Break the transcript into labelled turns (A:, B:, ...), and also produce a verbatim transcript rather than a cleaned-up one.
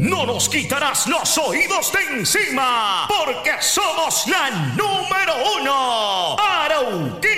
A: no nos quitarás los oídos de encima, porque somos la número uno. Arauquita.